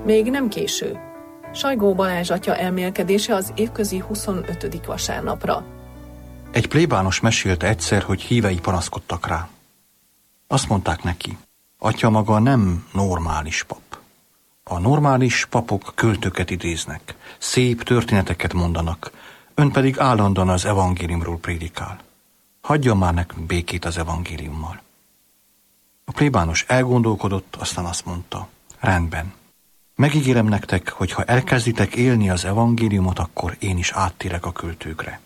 Még nem késő. Sajgó Balázs atya elmélkedése az évközi 25. vasárnapra. Egy plébános mesélte egyszer, hogy hívei panaszkodtak rá. Azt mondták neki, atya maga nem normális pap. A normális papok költőket idéznek, szép történeteket mondanak, ön pedig állandóan az evangéliumról prédikál. Hagyjon már nekünk békét az evangéliummal. A plébános elgondolkodott, aztán azt mondta, rendben. Megígérem nektek, hogy ha elkezditek élni az evangéliumot, akkor én is áttérek a költőkre.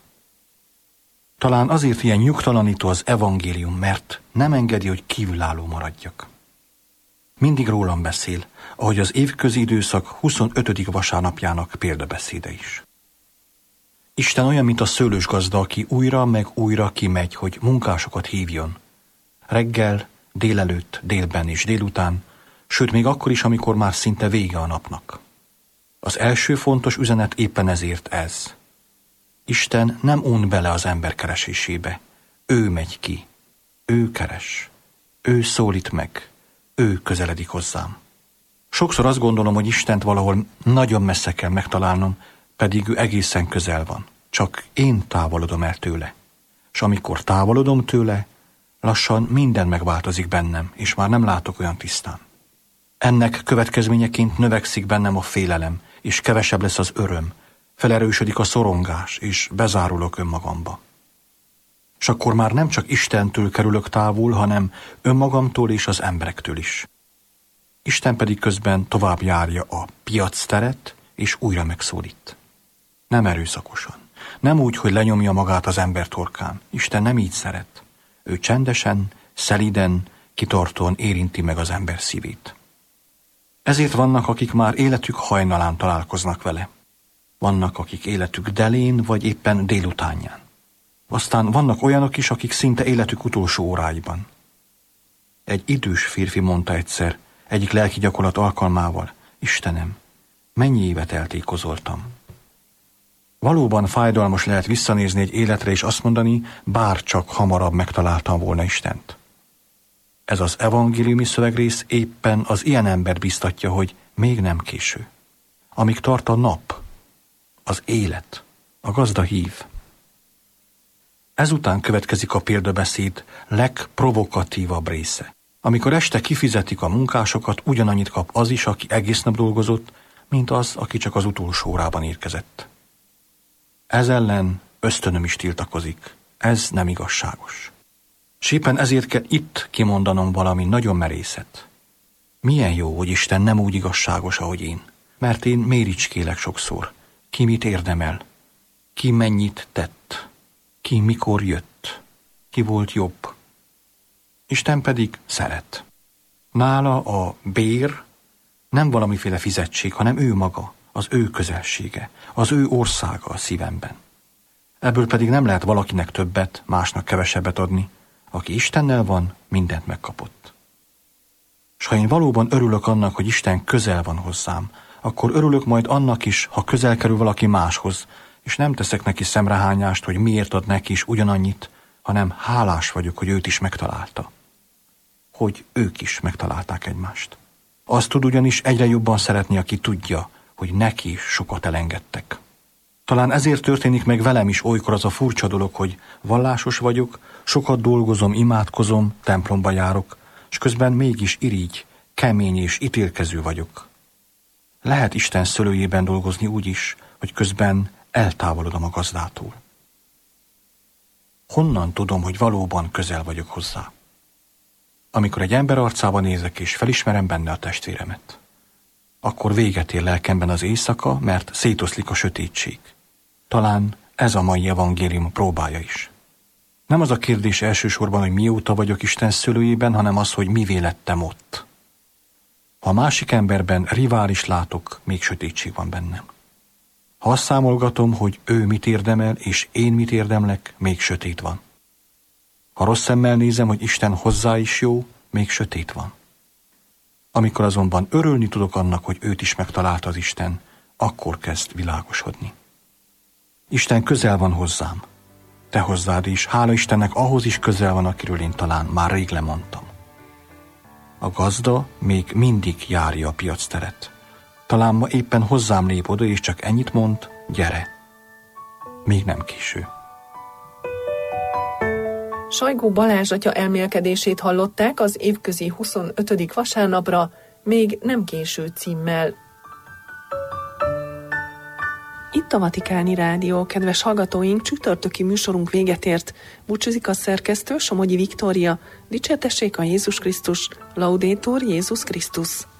Talán azért ilyen nyugtalanító az evangélium, mert nem engedi, hogy kívülálló maradjak. Mindig rólam beszél, ahogy az évközi időszak 25. vasárnapjának példabeszéde is. Isten olyan, mint a szőlősgazda, aki újra meg újra kimegy, hogy munkásokat hívjon. Reggel, délelőtt, délben és délután, sőt még akkor is, amikor már szinte vége a napnak. Az első fontos üzenet éppen ezért ez. Isten nem un bele az ember keresésébe. Ő megy ki. Ő keres. Ő szólít meg. Ő közeledik hozzám. Sokszor azt gondolom, hogy Istent valahol nagyon messze kell megtalálnom, pedig ő egészen közel van. Csak én távolodom el tőle. És amikor távolodom tőle, lassan minden megváltozik bennem, és már nem látok olyan tisztán. Ennek következményeként növekszik bennem a félelem, és kevesebb lesz az öröm, felerősödik a szorongás, és bezárulok önmagamba. És akkor már nem csak Istentől kerülök távol, hanem önmagamtól és az emberektől is. Isten pedig közben tovább járja a piacteret, és újra megszólít. Nem erőszakosan, nem úgy, hogy lenyomja magát az ember torkán. Isten nem így szeret. Ő csendesen, szelíden, kitartóan érinti meg az ember szívét. Ezért vannak, akik már életük hajnalán találkoznak vele. Vannak, akik életük delén, vagy éppen délutánján. Aztán vannak olyanok is, akik szinte életük utolsó óráiban. Egy idős férfi mondta egyszer, egyik lelki gyakorlat alkalmával, Istenem, mennyi évet eltékozoltam. Valóban fájdalmas lehet visszanézni egy életre, és azt mondani, bár csak hamarabb megtaláltam volna Istent. Ez az evangéliumi szövegrész éppen az ilyen embert biztatja, hogy még nem késő. Amíg tart a nap, az élet, a gazda hív. Ezután következik a példabeszéd legprovokatívabb része. Amikor este kifizetik a munkásokat, ugyanannyit kap az is, aki egész nap dolgozott, mint az, aki csak az utolsó órában érkezett. Ez ellen ösztönöm is tiltakozik. Ez nem igazságos. S éppen ezért kell itt kimondanom valami nagyon merészet. Milyen jó, hogy Isten nem úgy igazságos, ahogy én. Mert én méricskélek sokszor. Ki mit érdemel? Ki mennyit tett? Ki mikor jött? Ki volt jobb? Isten pedig szeret. Nála a bér nem valamiféle fizetség, hanem ő maga, az ő közelsége, az ő országa a szívemben. Ebből pedig nem lehet valakinek többet, másnak kevesebbet adni. Aki Istennel van, mindent megkapott. S ha én valóban örülök annak, hogy Isten közel van hozzám, akkor örülök majd annak is, ha közel kerül valaki máshoz, és nem teszek neki szemrehányást, hogy miért ad neki is ugyanannyit, hanem hálás vagyok, hogy őt is megtalálta. Hogy ők is megtalálták egymást. Azt tud ugyanis egyre jobban szeretni, aki tudja, hogy neki is sokat elengedtek. Talán ezért történik meg velem is olykor az a furcsa dolog, hogy vallásos vagyok, sokat dolgozom, imádkozom, templomba járok, és közben mégis irigy, kemény és ítélkező vagyok. Lehet Isten szőlőjében dolgozni úgy is, hogy közben eltávolodom a gazdától. Honnan tudom, hogy valóban közel vagyok hozzá? Amikor egy ember arcába nézek és felismerem benne a testvéremet, akkor véget ér lelkemben az éjszaka, mert szétoszlik a sötétség. Talán ez a mai evangélium próbája is. Nem az a kérdés elsősorban, hogy mióta vagyok Isten szőlőjében, hanem az, hogy mivé lettem ott. Ha a másik emberben rivális látok, még sötétség van bennem. Ha azt számolgatom, hogy ő mit érdemel, és én mit érdemlek, még sötét van. Ha rossz szemmel nézem, hogy Isten hozzá is jó, még sötét van. Amikor azonban örülni tudok annak, hogy őt is megtalálta az Isten, akkor kezd világosodni. Isten közel van hozzám. Te hozzád is, hála Istennek, ahhoz is közel van, akiről én talán már rég lemondtam. A gazda még mindig járja a piacteret. Talán ma éppen hozzám lép oda, és csak ennyit mond, gyere. Még nem késő. Sajgó Balázs atya elmélkedését hallották az évközi 25. vasárnapra, Még nem késő címmel. Itt a Vatikáni Rádió, kedves hallgatóink, csütörtöki műsorunk véget ért. Búcsúzik a szerkesztő, Somogyi Viktória. Dicsértessék a Jézus Krisztus, Laudetur Jézus Krisztus.